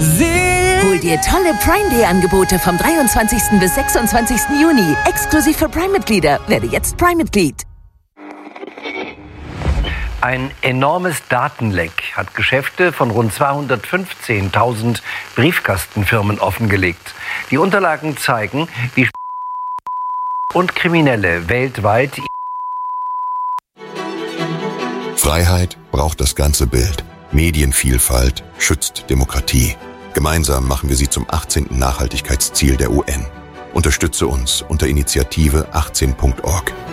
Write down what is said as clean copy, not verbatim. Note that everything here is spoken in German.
Hol dir tolle Prime Day Angebote vom 23. bis 26. Juni. Exklusiv für Prime-Mitglieder. Werde jetzt Prime-Mitglied. Ein enormes Datenleck hat Geschäfte von rund 215.000 Briefkastenfirmen offengelegt. Die Unterlagen zeigen, wie und Kriminelle weltweit. Freiheit braucht das ganze Bild. Medienvielfalt schützt Demokratie. Gemeinsam machen wir sie zum 18. Nachhaltigkeitsziel der UN. Unterstütze uns unter Initiative 18.org.